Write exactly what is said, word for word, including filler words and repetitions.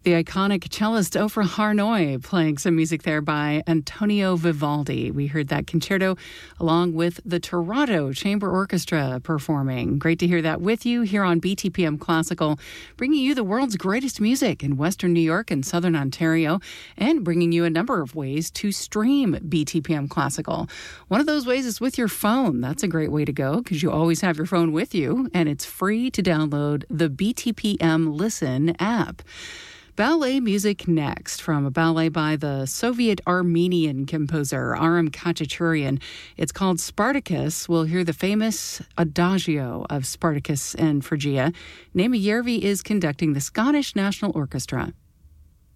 The iconic cellist Ofra Harnoy playing some music there by Antonio Vivaldi. We heard that concerto along with the Toronto Chamber Orchestra performing. Great to hear that with you here on B T P M Classical, bringing you the world's greatest music in Western New York and Southern Ontario, and bringing you a number of ways to stream B T P M Classical. One of those ways is with your phone. That's a great way to go because you always have your phone with you, and it's free to download the B T P M Listen app. Ballet music next, from a ballet by the Soviet-Armenian composer Aram Khachaturian. It's called Spartacus. We'll hear the famous Adagio of Spartacus and Phrygia. Naima Yervi is conducting the Scottish National Orchestra.